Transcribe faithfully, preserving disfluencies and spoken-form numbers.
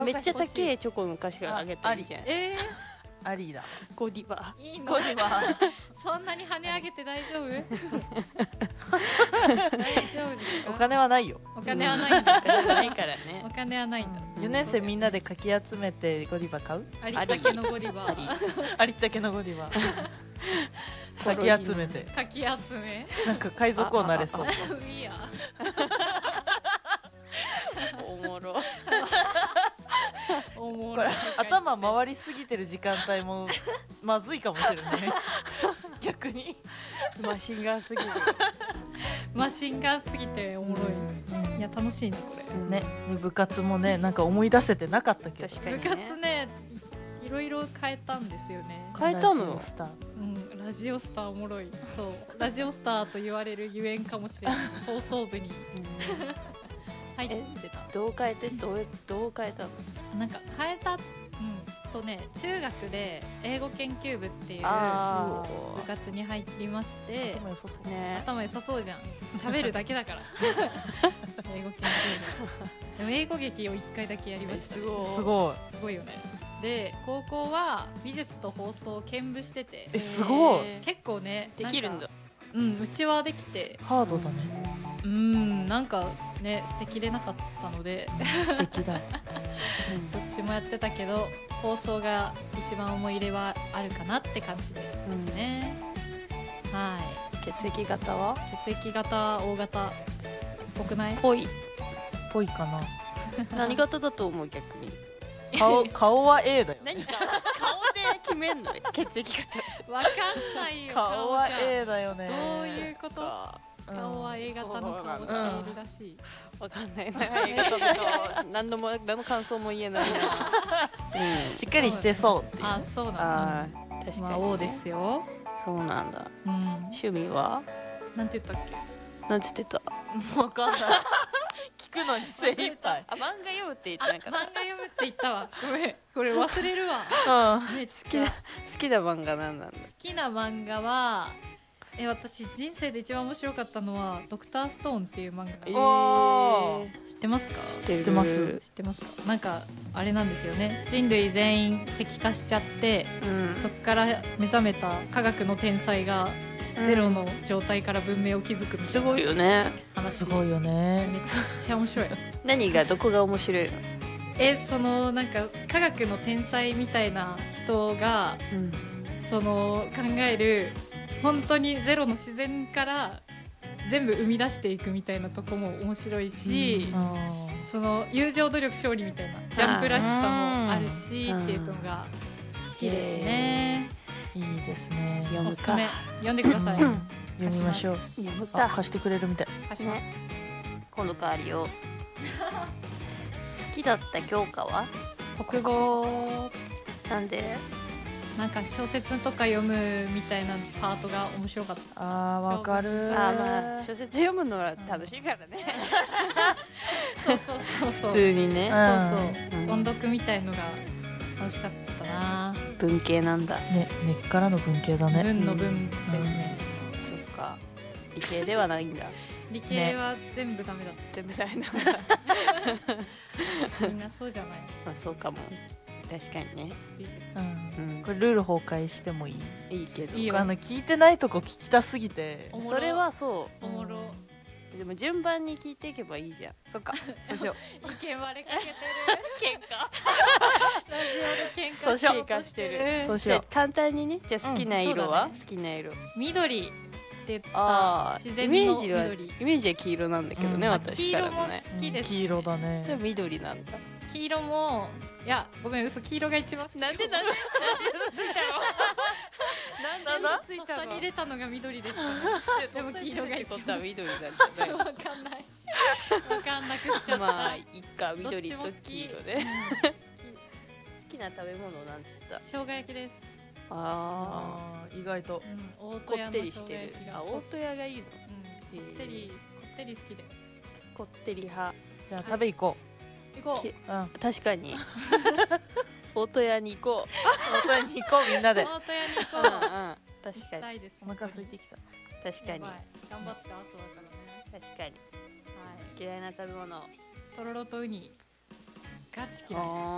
めっちゃ高いチョコの菓子があげたりじゃん。 えー、ありだ。ゴディバ。 いいの？ ゴディバ。 そんなに跳ね上げて大丈夫？大丈夫ですか？ お金はないよ。 お金はないんだ。 ないからね。 お金はないんだ。 よねん生みんなでかき集めてゴディバ買う？ ありったけのゴディバ。 ありったけのゴディバ。かき集めて。 かき集め。 なんか海賊王なれそう。 いいや。 おもろ。 おもろ。 これ頭回りすぎてる時間帯もまずいかもしれない。逆にマシンガンすぎる。 マシンガンすぎておもろい。いや楽しいねこれ。 ね、部活もねなんか思い出せてなかったけど。 部活ねいろいろ変えたんですよね。 変えたの？ うん、ラジオスターおもろい。そうラジオスターと言われるゆえんかもしれない。放送部に入ってた。 どう変えてどうどう変えたの？ なんか変えた、うんとね中学で英語研究部っていう部活に入りまして、 頭良さそうね。 頭良さそうじゃん。喋るだけだから。英語研究部。でも英語劇を一回だけやりました。 すごいすごいすごいよね。で高校は美術と放送を兼部してて、 えすごい結構ねできるんだ。 うんうちはできてハードだね。 うんなんかね捨てきれなかったので素敵だ。 どっちもやってたけど放送が一番思い入れはあるかなって感じですね。はい。 血液型は？ 血液型 O 型ぽくない？ ぽいぽいかな。 何型だと思う逆に？ 顔顔は A だよ。 何か顔で決めんの？血液型。 わかんないよ。 顔は A だよね。 どういうこと？顔は A 型の顔しているらしい。 わかんないな。A 型だと何のも何の感想も言えないな。 しっかりしてそうっていう。 あ、そうなんだ。 ああ、確かに。 まあ O ですよ。 そうなんだ。 うん。 趣味は？ なんて言ったっけ？ なんつってた？ わかんない。聞くのに精一杯。 あ、漫画読むって言ってなかった。 漫画読むって言ったわ。ごめん。これ忘れるわ。 うん。 めっちゃ好きな漫画なんなんだ。 好きな漫画は。え私人生で一番面白かったのはドクターストーンっていう漫画、 えー、知ってますか？ 知ってます。 知ってますか？なんかあれなんですよね。人類全員石化しちゃって、うん、そこから目覚めた科学の天才がゼロの状態から文明を築くみたいな、 すごいよね。 話。 すごいよね。 めっちゃ面白い。 何がどこが面白いの？ えそのなんか科学の天才みたいな人が、うん、その考える本当にゼロの自然から全部生み出していくみたいなとこも面白いし、うん、その友情努力勝利みたいなジャンプらしさもあるしっていうのが好きですね。 いいですね。 読むか。読んでください。うん、 読みましょう。 読むか。 貸してくれるみたい。 貸します。 ね、今度代わりよ。好きだった教科は？ 国語。 なんで？ なんか小説とか読むみたいなパートが面白かった。 あーわかる。 あまあ小説読むのは楽しいからね。 そうそうそうそう。 普通にね。 そうそう。音読みたいのが楽しかったな。 文系なんだ。 ね根っからの文系だね。 文の文ですね。 そっか。理系ではないんだ。 理系は全部ダメだった。 全部ダメだ。 みんなそうじゃない。 まあそうかも。確かにね。 うん、これルール崩壊してもいい？ いいけど。 いいよ。 あの聞いてないとこ聞きたすぎて。 それはそう。 おもろ。 でも順番に聞いていけばいいじゃん。 そっか。そうしよう。意見割れかけてる。 喧嘩。 ラジオで喧嘩喧嘩してる。 そうしよう。 簡単にね。じゃあ好きな色は？好きな色。 緑って言った自然の緑。 イメージは黄色なんだけどね、私からもね。 黄色も好きです。 黄色だね。 でも緑なんだ。 黄色もいやごめん嘘黄色が一番好き。 なんでなんでなんで嘘ついたの？なんでとっさに出たのが緑でしたね。でも黄色が一番緑なんじゃない？ わかんないわかんなくしちゃった。 まあいっか緑と黄色で。好きな食べ物なんつった？ 生姜焼きです。 ああ意外とこってりしてる。あ大戸屋がいいの？こってりこってり好きで。 こってり派。 じゃあ食べ行こう。 行こう。 うん、確かに。大戸屋に行こう。 大戸屋に行こうみんなで。 大戸屋に行こう。 うん、確かに。 お腹空いてきた。 確かに。 頑張ってあとだからね。 確かに。はい。嫌いな食べ物。 とろろとウニ。ガチ嫌い。